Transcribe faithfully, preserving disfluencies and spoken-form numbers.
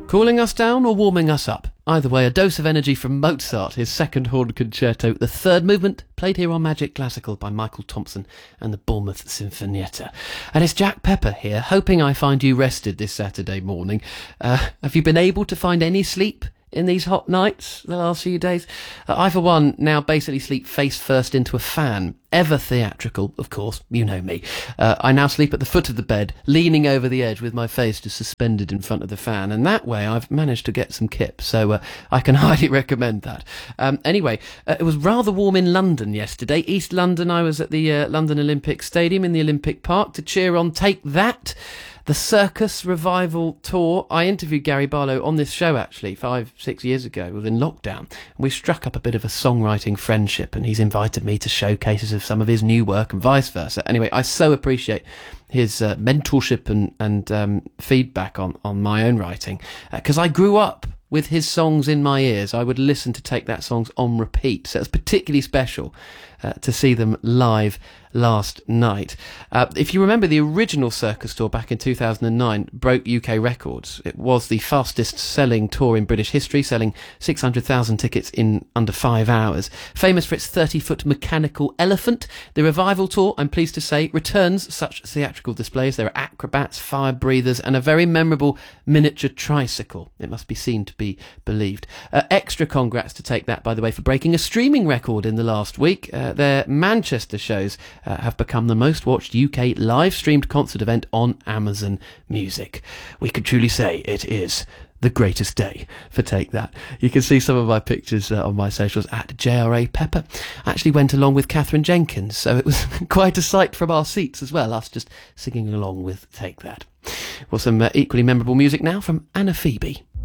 Cooling us down or warming us up? Either way, a dose of energy from Mozart, his second horn concerto, the third movement, played here on Magic Classical by Michael Thompson and the Bournemouth Sinfonietta. And it's Jack Pepper here, hoping I find you rested this Saturday morning. Uh, have you been able to find any sleep in these hot nights the last few days? Uh, I, for one, now basically sleep face first into a fan. Ever theatrical, of course, you know me. Uh, I now sleep at the foot of the bed, leaning over the edge with my face just suspended in front of the fan, and that way I've managed to get some kip, so uh, I can highly recommend that. Um, anyway, uh, it was rather warm in London yesterday. East London, I was at the uh, London Olympic Stadium in the Olympic Park to cheer on Take That, the Circus Revival Tour. I interviewed Gary Barlow on this show, actually, five, six years ago. It was in lockdown. And we struck up a bit of a songwriting friendship, and he's invited me to showcases of some of his new work and vice versa. Anyway, I so appreciate his uh, mentorship and, and um, feedback on, on my own writing, because uh, I grew up with his songs in my ears. I would listen to Take That songs on repeat, so it's particularly special uh, to see them live last night. Uh, if you remember, the original Circus tour back in two thousand nine broke U K records. It was the fastest selling tour in British history, selling six hundred thousand tickets in under five hours. Famous for its thirty foot mechanical elephant, the Revival tour, I'm pleased to say, returns such theatrical displays. There are acrobats, fire breathers, and a very memorable miniature tricycle. It must be seen to be believed. Uh, extra congrats to Take That, by the way, for breaking a streaming record in the last week. Uh, their Manchester shows uh, have become the most watched U K live streamed concert event on Amazon Music. We could truly say it is the greatest day for Take That. You can see some of my pictures uh, on my socials at J R A Pepper. I actually went along with Catherine Jenkins, so it was quite a sight from our seats as well, us just singing along with Take That. Well, some uh, equally memorable music now from Anna Phoebe.